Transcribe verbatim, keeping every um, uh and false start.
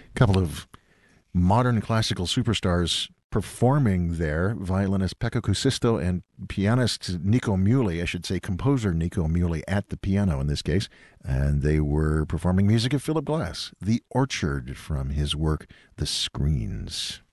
couple of modern classical superstars performing there, violinist Pekka Kusisto and pianist Nico Muhly, I should say composer Nico Muhly at the piano in this case, and they were performing music of Philip Glass, The Orchard from his work The Screens.